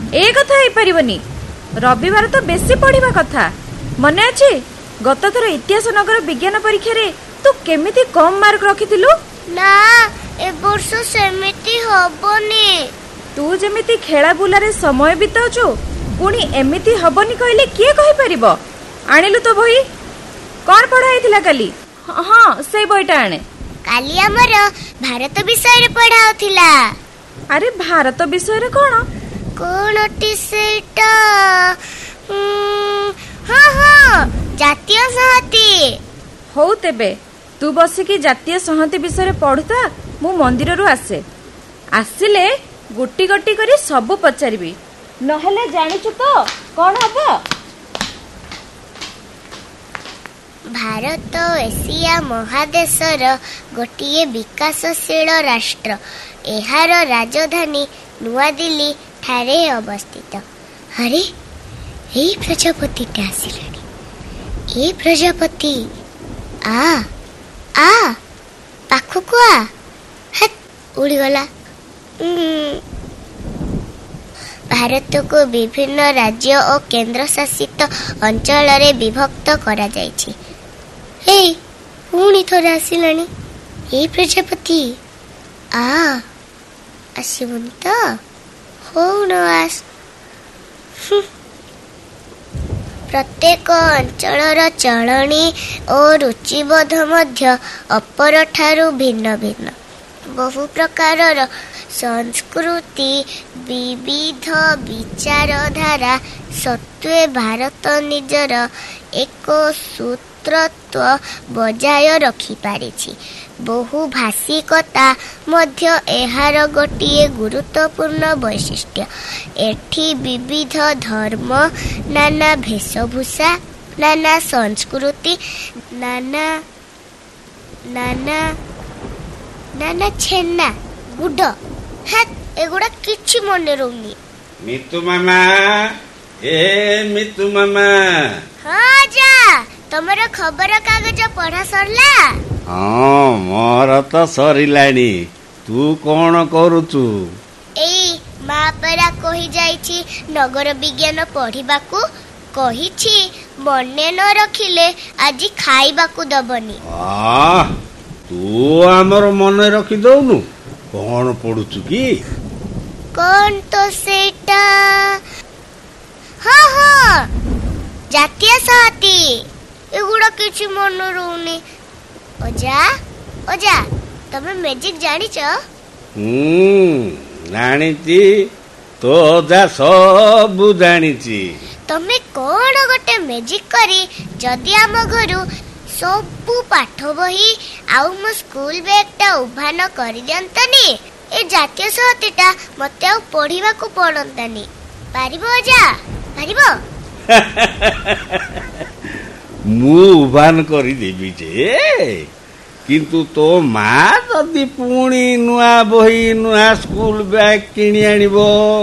ए कथा हे परिबनी। रविवार तो बेसी पढ़िबा कथा। मने अछि गत थर इतिहास नगर विज्ञान परीक्षा रे तू केमिति कम मार्क रखिथिलु? ना ए वर्ष सेमिति हबनी। तू जेमिति खेला बुला रे समय बिताउछु पुणी एमिति हबनी कहले किए कहि परिबो? आनिलु तो बही कोन पढ़ाइथिला काली? हां से बहीटा आने। काली हमर भारत विषय रे पढ़ाउथिला। अरे भारत विषय रे कोन कोनटी सेटा? हां हां जातीय संहति। हो तेबे तू बसिकी जातीय संहति विषय रे पढ़ुता। मु मंदिर रु आसिले गोटी गोटी करी सब पचारिबी। नहले जानिछु तो कोन हबो? भारत एशिया महादेशर गोटिए विकासशील राष्ट्र। एहार राजधानी नुआ दिल्ली ठारे अवस्थित। अरे ए प्रजापति आसिलानी। ए प्रजापति आ आ पाखुक आ। हट उड़ी गला। भारत को विभिन्न राज्य और केंद्र शासित अंचल रे विभक्त करा जायछि। हे पुणी थोड़े आसिलानी। ए प्रजापति आ आसिबनी तो हो न आस। प्रत्येक अंचलर चलनी और रुचिबोध मध्य अपर ठारू भिन्न भिन्न। बहु प्रकारर संस्कृति विविध विचारधारा सत्वे भारत निजर एक सूत्रत्व बजाय रखी पारिछि। बहु भाषिकता मध्य एहार गोटिए गुरुत्वपूर्ण वैशिष्ट्य। एठी विविध धर्म, नाना वेशभूषा, नाना संस्कृति, नाना नाना नाना छेना गुड। हाथ एगुड़ा किछि मने रहउनी। मितु मामा ए मितु मामा। हाँ जा तमर खबर कागज पढ़ा सरला? हाँ मोर तो सरिलानी। तू कौन करूचु? एई माँ परा कहि जाइछि नगर विज्ञान पढ़िबाकू। कहिछि मने न रखिले आज खाइबाकू दबनी। तू आमर मन रखी दउनु। कौन पढ़ुचु की? कौन तो सेटा? हाँ हाँ जातीय संहति। एगुड़ा किछि मन रहउनी। ओजा ओजा तमे मैजिक जानिच? जानिची तो ओजा सब जानिची। तमे कौन गोटे मैजिक करी जदि आम घरु सबु पाठ बही आउ मो स्कूल बैगटा उभान करि दियंतनी ए जातीय संहतिटा मते आउ पढ़िबाकू पड़ंतानी। पारिबो ओजा पारिबो? मु उभान करी देबी जे किंतु तो माँ जदि पुणी नुआ बही नुआ स्कूल बैग किणी आनिबो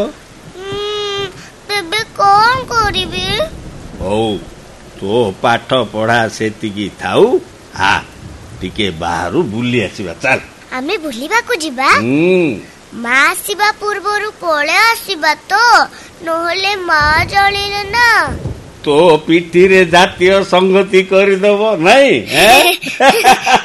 तेबे कौन करिबी? हौ तो पाठ पढ़ा सेतिकी थाउ। हाँ टिके बाहरु बुली आसीबा। चल आमे बुलिबाकू जिबा। माँ आसीबा पूर्वरु पळे आसीबा तो नहले माँ जळिले ना। तो पिठी रे जातीय संगति करिदबो नहीं?